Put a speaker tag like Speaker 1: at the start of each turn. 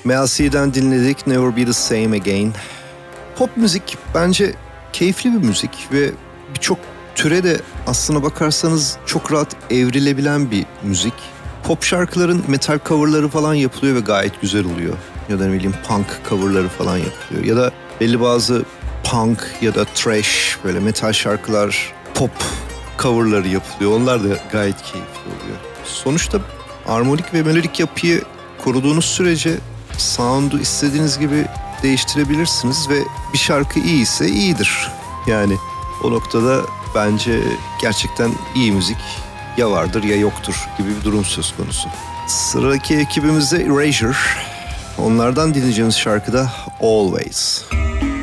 Speaker 1: Mel C'den dinledik Never Be The Same Again. Pop müzik bence keyifli bir müzik ve birçok türe de aslına bakarsanız çok rahat evrilebilen bir müzik. Pop şarkıların metal coverları falan yapılıyor ve gayet güzel oluyor. Ya da ne bileyim punk coverları falan yapılıyor. Ya da belli bazı punk ya da thrash böyle metal şarkılar pop coverları yapılıyor. Onlar da gayet keyifli oluyor. Sonuçta armonik ve melodik yapıyı koruduğunuz sürece sound'u istediğiniz gibi değiştirebilirsiniz ve bir şarkı iyiyse iyidir. Yani o noktada bence gerçekten iyi müzik ya vardır ya yoktur gibi bir durum söz konusu. Sıradaki ekibimizde Erasure. Onlardan dinleyeceğimiz şarkı da Always.